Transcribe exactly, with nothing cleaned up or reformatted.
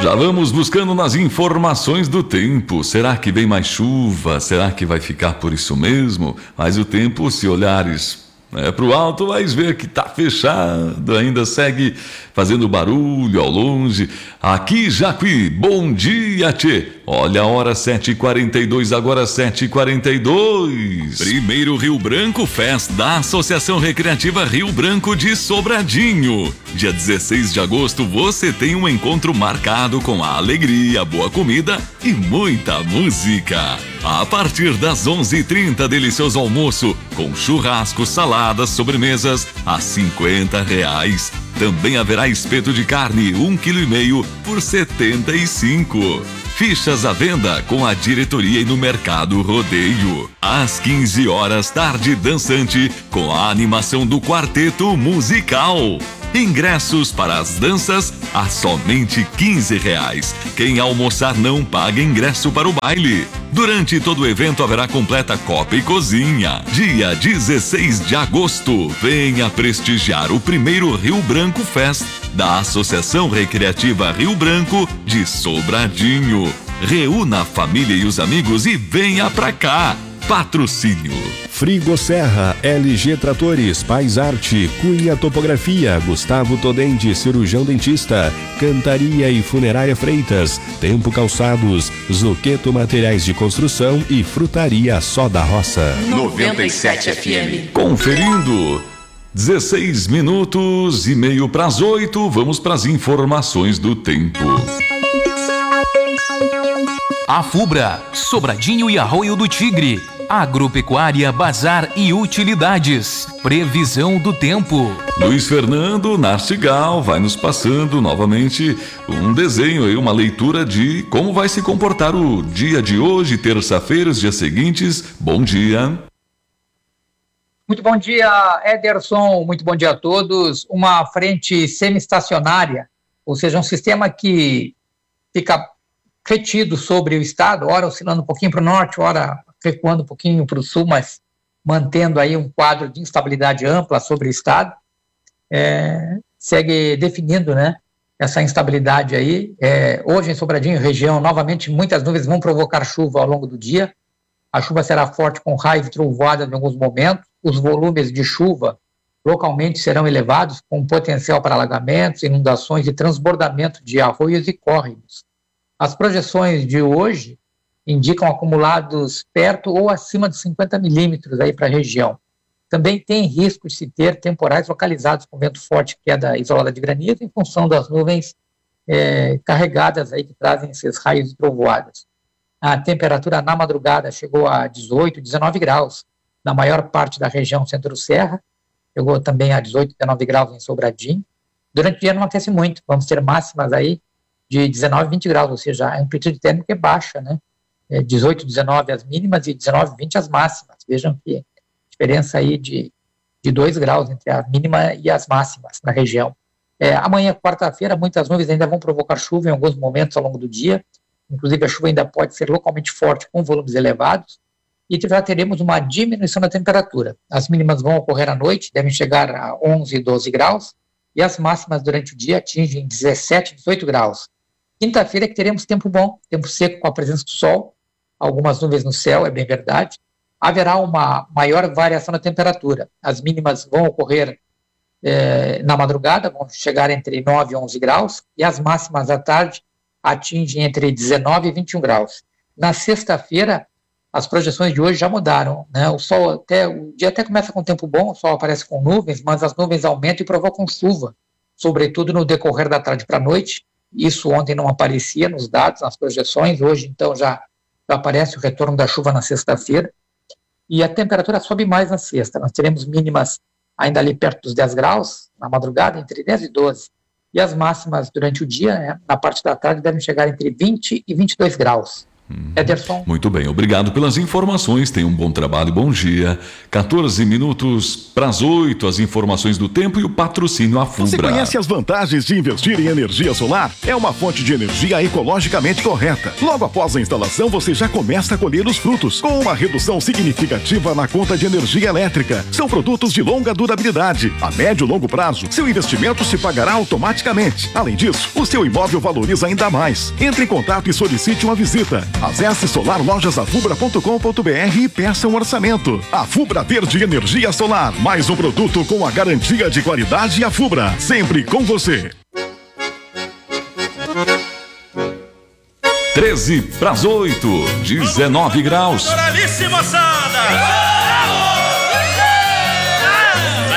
Já vamos buscando nas informações do tempo. Será que vem mais chuva? Será que vai ficar por isso mesmo? Mas o tempo, se olhares é, para o alto, vais ver que está fechado, ainda segue fazendo barulho ao longe. Aqui, Jacuí, bom dia, tchê. Olha a hora, sete e quarenta e dois, agora sete e quarenta e dois. Primeiro Rio Branco Fest da Associação Recreativa Rio Branco de Sobradinho. Dia dezesseis de agosto você tem um encontro marcado com a alegria, boa comida e muita música. A partir das onze e trinta, delicioso almoço com churrasco, saladas, sobremesas a cinquenta reais. Também haverá espeto de carne, um quilo e meio por setenta e cinco. Fichas à venda com a diretoria e no Mercado Rodeio. Às quinze horas, tarde dançante com a animação do quarteto musical. Ingressos para as danças a somente quinze reais. Quem almoçar não paga ingresso para o baile. Durante todo o evento haverá completa copa e cozinha. Dia dezesseis de agosto, venha prestigiar o primeiro Rio Branco Fest da Associação Recreativa Rio Branco de Sobradinho. Reúna a família e os amigos e venha pra cá. Patrocínio Frigo Serra, L G Tratores, Pais Arte, Cunha Topografia, Gustavo Todente, Cirurgião Dentista, Cantaria e Funerária Freitas, Tempo Calçados, Zoqueto Materiais de Construção e Frutaria Só da Roça. noventa e sete F M. Conferindo. dezesseis minutos e meio para as oito, vamos para as informações do tempo. A Fubra, Sobradinho e Arroio do Tigre. Agropecuária, Bazar e Utilidades. Previsão do tempo. Luiz Fernando Narcigal vai nos passando novamente um desenho aí, uma leitura de como vai se comportar o dia de hoje, terça-feira, os dias seguintes. Bom dia. Muito bom dia, Ederson. Muito bom dia a todos. Uma frente semi-estacionária, ou seja, um sistema que fica retido sobre o estado, ora oscilando um pouquinho para o norte, ora recuando um pouquinho para o sul, mas mantendo aí um quadro de instabilidade ampla sobre o estado, é, segue definindo, né, essa instabilidade aí. É, hoje em Sobradinho, região, novamente muitas nuvens vão provocar chuva ao longo do dia. A chuva será forte com raios e trovoadas em alguns momentos. Os volumes de chuva localmente serão elevados, com potencial para alagamentos, inundações e transbordamento de arroios e córregos. As projeções de hoje indicam acumulados perto ou acima de cinquenta milímetros aí para a região. Também tem risco de se ter temporais localizados com vento forte, queda isolada de granizo, em função das nuvens é, carregadas aí que trazem esses raios e trovoadas. A temperatura na madrugada chegou a dezoito, dezenove graus na maior parte da região centro-serra, chegou também a dezoito, dezenove graus em Sobradinho. Durante o dia não aquece muito, vamos ter máximas aí de dezenove, vinte graus, ou seja, a amplitude térmica é baixa, né? É dezoito, dezenove as mínimas e dezenove, vinte as máximas. Vejam que diferença aí de, de dois graus entre a mínima e as máximas na região. É, amanhã, quarta-feira, muitas nuvens ainda vão provocar chuva em alguns momentos ao longo do dia. Inclusive, a chuva ainda pode ser localmente forte com volumes elevados. E já teremos uma diminuição da temperatura. As mínimas vão ocorrer à noite, devem chegar a onze, doze graus. E as máximas durante o dia atingem dezessete, dezoito graus. Quinta-feira é que teremos tempo bom, tempo seco com a presença do sol, algumas nuvens no céu, é bem verdade. Haverá uma maior variação na temperatura. As mínimas vão ocorrer eh, na madrugada, vão chegar entre nove e onze graus, e as máximas à tarde atingem entre dezenove e vinte e um graus. Na sexta-feira, as projeções de hoje já mudaram, né? O sol até, o dia até começa com tempo bom, o sol aparece com nuvens, mas as nuvens aumentam e provocam chuva, sobretudo no decorrer da tarde para a noite. Isso ontem não aparecia nos dados, nas projeções, hoje então já, já aparece o retorno da chuva na sexta-feira, e a temperatura sobe mais na sexta. Nós teremos mínimas ainda ali perto dos dez graus, na madrugada entre dez e doze, e as máximas durante o dia, né, na parte da tarde, devem chegar entre vinte e vinte e dois graus. Ederson. Muito bem, obrigado pelas informações, tenha um bom trabalho, bom dia. quatorze minutos para as oito, as informações do tempo e o patrocínio à Fubra. Você conhece as vantagens de investir em energia solar? É uma fonte de energia ecologicamente correta. Logo após a instalação, você já começa a colher os frutos, com uma redução significativa na conta de energia elétrica. São produtos de longa durabilidade. A médio e longo prazo, seu investimento se pagará automaticamente. Além disso, o seu imóvel valoriza ainda mais. Entre em contato e solicite uma visita. Acesse solar lojas afubra ponto com ponto br e peça um orçamento. A Fubra Verde Energia Solar, mais um produto com a garantia de qualidade Afubra, sempre com você. treze para as oito, dezenove graus. Moralíssima moçada!